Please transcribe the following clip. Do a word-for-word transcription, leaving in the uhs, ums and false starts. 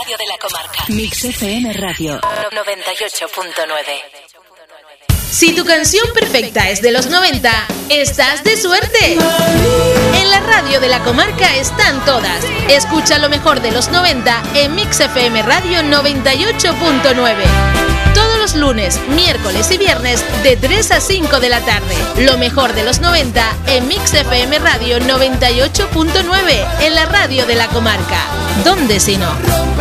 radio de la comarca. Mix F M Radio noventa y ocho punto nueve. Si tu canción perfecta es de los noventa, estás de suerte. En la radio de la comarca están todas. Escucha lo mejor de los noventa en Mix F M Radio noventa y ocho punto nueve. Todos los lunes, miércoles y viernes de tres a cinco de la tarde. Lo mejor de los noventa en Mix F M Radio noventa y ocho punto nueve, en la radio de la comarca. ¿Dónde si no?